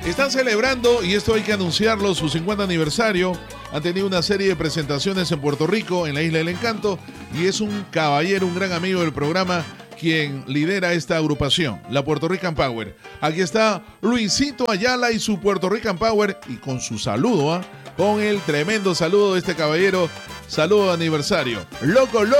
Están celebrando, y esto hay que anunciarlo, su 50 aniversario. Han tenido una serie de presentaciones en Puerto Rico, en la Isla del Encanto, y es un caballero, un gran amigo del programa, quien lidera esta agrupación, la Puerto Rican Power. Aquí está Luisito Ayala y su Puerto Rican Power, y con su saludo, con el tremendo saludo de este caballero, saludo de aniversario. Loco, loco.